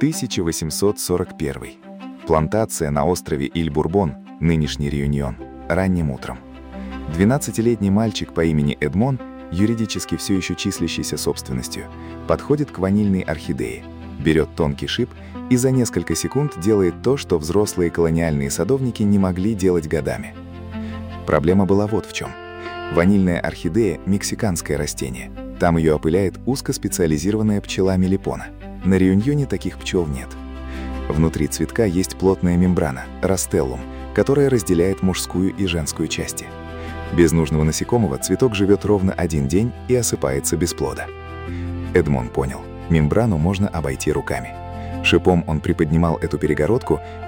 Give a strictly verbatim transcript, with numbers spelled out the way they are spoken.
тысяча восемьсот сорок первый. Плантация на острове Иль-Бурбон, нынешний Реюньон, ранним утром. двенадцатилетний мальчик по имени Эдмон, юридически все еще числящийся собственностью, подходит к ванильной орхидее, берет тонкий шип и за несколько секунд делает то, что взрослые колониальные садовники не могли делать годами. Проблема была вот в чем. Ванильная орхидея – мексиканское растение. Там ее опыляет узкоспециализированная пчела мелипона. На Реюньоне таких пчел нет. Внутри цветка есть плотная мембрана – растеллум, которая разделяет мужскую и женскую части. Без нужного насекомого цветок живет ровно один день и осыпается без плода. Эдмон понял – мембрану можно обойти руками. Шипом он приподнимал эту перегородку